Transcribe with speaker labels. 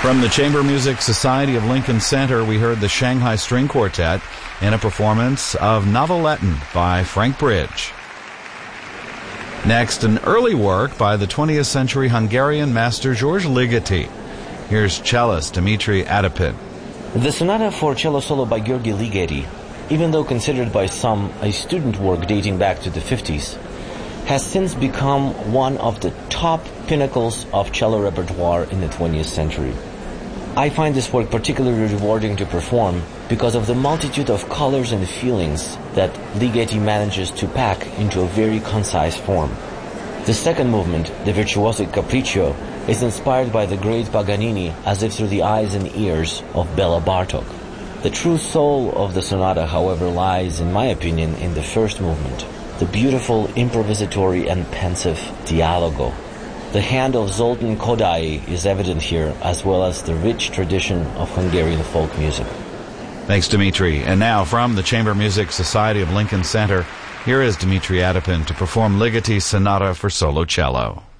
Speaker 1: From the Chamber Music Society of Lincoln Center, we heard the Shanghai String Quartet in a performance of Noveletton by Frank Bridge. Next, an early work by the 20th century Hungarian master George Ligeti. Here's cellist Dimitri Adapin.
Speaker 2: The sonata for cello solo by György Ligeti, even though considered by some a student work dating back to the 50s, has since become one of the top pinnacles of cello repertoire in the 20th century. I find this work particularly rewarding to perform because of the multitude of colors and feelings that Ligeti manages to pack into a very concise form. The second movement, the Virtuosic Capriccio, is inspired by the great Paganini as if through the eyes and ears of Bela Bartok. The true soul of the sonata, however, lies, in my opinion, in the first movement, the beautiful improvisatory and pensive Dialogo. The hand of Zoltán Kodály is evident here, as well as the rich tradition of Hungarian folk music.
Speaker 1: Thanks, Dimitri. And now, from the Chamber Music Society of Lincoln Center, here is Dimitri Adapin to perform Ligeti's Sonata for Solo Cello.